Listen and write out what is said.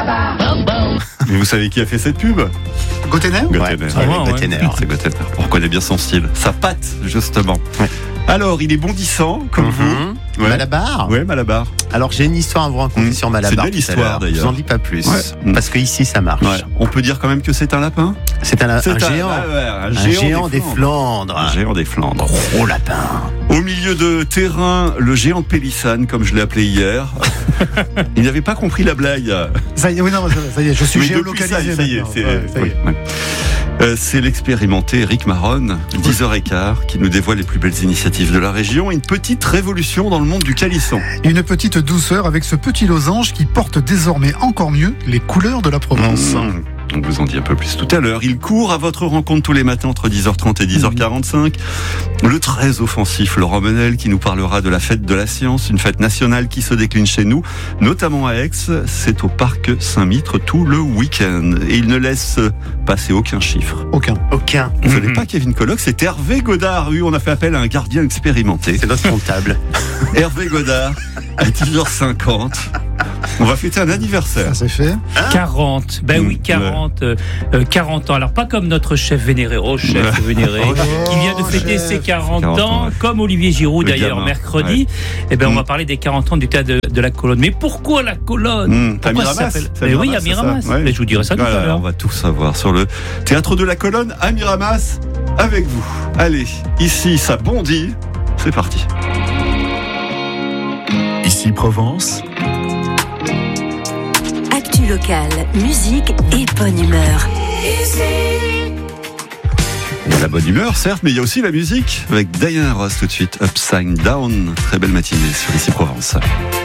Mais vous savez qui a fait cette pub? Gottener. Gottener. C'est Gottener. On reconnaît bien son style, sa patte justement. Ouais. Alors, il est bondissant comme vous. Ouais. Malabar. Ouais, Malabar. Alors j'ai une histoire à vous raconter sur Malabar. C'est une belle histoire d'ailleurs. Je vous en dis pas plus. Ouais. Parce que ici ça marche. Ouais. On peut dire quand même que c'est un lapin. C'est un géant. Un géant des Flandres. Un géant des Flandres. Gros lapin. Au milieu de terrain, le géant de Pélissane, comme je l'ai appelé hier. Il n'avait pas compris la blague. Ça y est, oui, non, ça y est, je suis Mais géolocalisé. ça y est, c'est l'expérimenté Eric Maron, 10h15, qui nous dévoile les plus belles initiatives de la région. Une petite révolution dans le monde du calisson. Une petite douceur avec ce petit losange qui porte désormais encore mieux les couleurs de la Provence. On vous en dit un peu plus tout à l'heure. Il court à votre rencontre tous les matins entre 10h30 et 10h45. Le très offensif Laurent Menel qui nous parlera de la fête de la science, une fête nationale qui se décline chez nous, notamment à Aix. C'est au parc Saint-Mitre tout le week-end. Et il ne laisse passer aucun chiffre. Aucun. Ce n'est pas Kevin Colloc, c'est Hervé Godard. Oui, on a fait appel à un gardien expérimenté. C'est notre comptable. Hervé Godard, à 10h50. On va fêter un anniversaire. Ça c'est fait. 40. Ben oui, 40. 40 ans. Alors, pas comme notre chef vénéré, chef vénéré, qui vient de fêter ses 40 ans, comme Olivier Giroud d'ailleurs, mercredi. Ouais. Eh ben, on va parler des 40 ans du théâtre de la Colonne. Mais pourquoi la Colonne? À Miramas. Oui, à Miramas. Ouais. Je vous dirai ça tout à l'heure. On va tout savoir sur le théâtre de la Colonne à Miramas avec vous. Allez, ici, ça bondit. C'est parti. Ici Provence. Actu local, musique et bonne humeur. Il y a la bonne humeur, certes, mais il y a aussi la musique avec Diana Ross tout de suite. Upside Down. Très belle matinée sur Ici Provence.